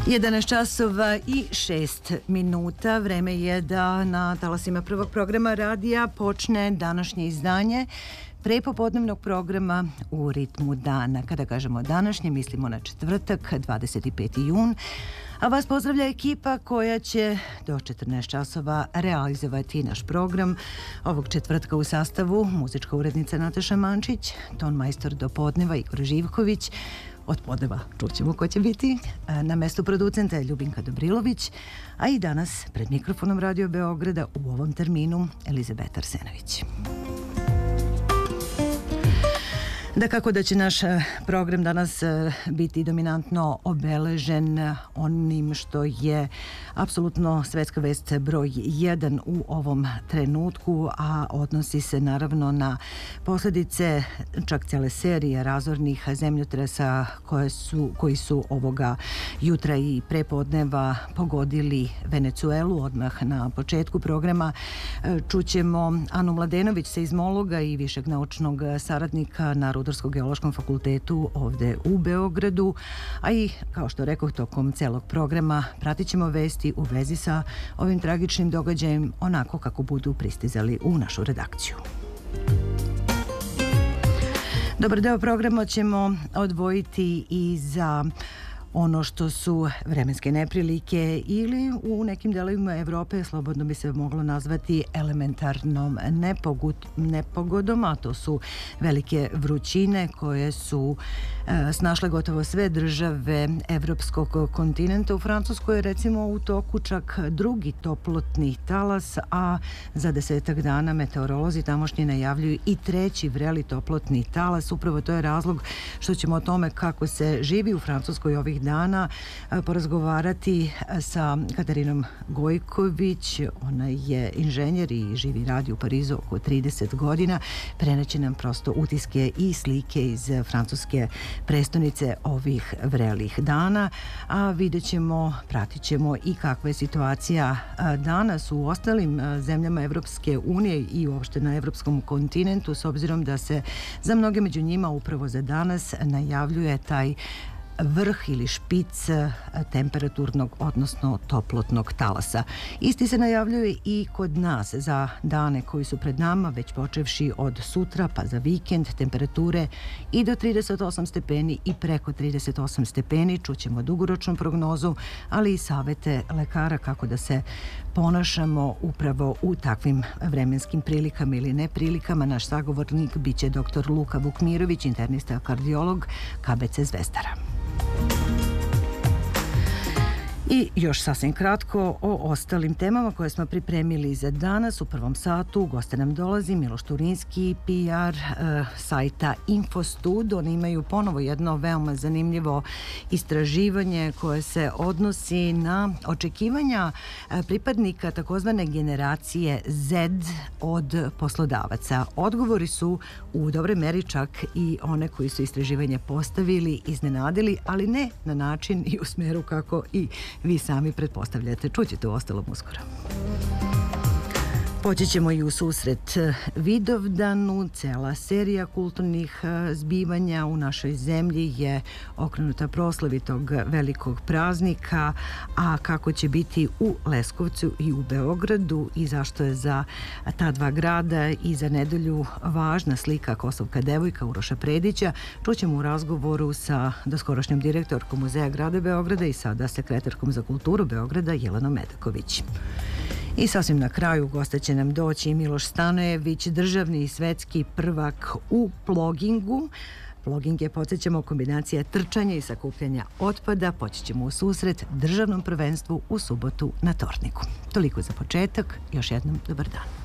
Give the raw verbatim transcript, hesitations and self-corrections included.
jedanaest časova i šest minuta. Vreme je da na talasima prvog programa radija počne današnje izdanje prepopodnevnog programa U ritmu dana. Kada kažemo današnje, mislimo na četvrtak, dvadeset peti jun, a vas pozdravlja ekipa koja će do četrnaest časova realizovati naš program. Ovog četvrtka u sastavu muzička urednica Nataša Mančić, ton majstor do podneva Igor Živković, od podneva čućemo ko će biti, na mestu producenta je Ljubinka Dobrilović, a i danas pred mikrofonom Radio Beograda u ovom terminu Elizabeta Arsenović. Da kako da će naš program danas biti dominantno obeležen onim što je apsolutno svetska vest broj jedan u ovom trenutku, a odnosi se naravno na posljedice čak cijele serije razornih zemljotresa koje su, koji su ovoga jutra i prepodneva pogodili Venecuelu. Odmah na početku programa čućemo Anu Mladenović, seizmologa i višeg naučnog saradnika na Rudarsko-geološkom fakultetu ovde u Beogradu, a i, kao što rekoh, tokom celog programa pratit ćemo vesti u vezi sa ovim tragičnim događajem onako kako budu pristizali u našu redakciju. Dobar deo programa ćemo odvojiti i za ono što su vremenske neprilike ili u nekim delovima Evrope slobodno bi se moglo nazvati elementarnom nepogod, nepogodom, a to su velike vrućine koje su e, snašle gotovo sve države evropskog kontinenta. U Francuskoj je recimo u toku čak drugi toplotni talas, a za desetak dana meteorolozi tamošnji najavljuju i treći vreli toplotni talas. Upravo to je razlog što ćemo o tome kako se živi u Francuskoj ovih dana porazgovarati sa Katarinom Gojković. Ona je inženjer i živi i radi u Parizu oko trideset godina. Preneće nam prosto utiske i slike iz francuske prestonice ovih vrelih dana, a vidjet ćemo, pratit ćemo i kakva je situacija danas u ostalim zemljama Evropske unije i uopšte na evropskom kontinentu, s obzirom da se za mnoge među njima upravo za danas najavljuje taj vrh ili špic temperaturnog, odnosno toplotnog talasa. Isti se najavljuje i kod nas za dane koji su pred nama, već počevši od sutra pa za vikend, temperature i do trideset osam stepeni i preko trideset osam stepeni. Čućemo dugoročnu prognozu, ali i savete lekara kako da se ponašamo upravo u takvim vremenskim prilikama ili neprilikama. Naš sagovornik biće doktor Luka Vukmirović, internista kardiolog K B C Zvezdara. I još sasvim kratko o ostalim temama koje smo pripremili za danas. U prvom satu u goste nam dolazi Miloš Turinski, P R e, sajta Infostud. Oni imaju ponovo jedno veoma zanimljivo istraživanje koje se odnosi na očekivanja pripadnika takozvane generacije Z od poslodavaca. Odgovori su u dobroj meri čak i one koji su istraživanje postavili iznenadili, ali ne na način i u smjeru kako i vi sami pretpostavljate. Čućete u ostalom uskoro. Poći ćemo i u susret Vidovdanu. Cela serija kulturnih zbivanja u našoj zemlji je okrenuta proslavi tog velikog praznika, a kako će biti u Leskovcu i u Beogradu i zašto je za ta dva grada i za nedelju važna slika Kosovka devojka Uroša Predića, čućemo u razgovoru sa doskorošnjom direktorkom Muzeja grada Beograda i sada sekretarkom za kulturu Beograda Jelenom Medaković. I sasvim na kraju gosta će nam doći Miloš Stanojević, državni i svetski prvak u plogingu. Ploging je, podsjećamo, kombinacija trčanja i sakupljanja otpada. Poći ćemo u susret državnom prvenstvu u subotu na Torniku. Toliko za početak. Još jednom dobar dan.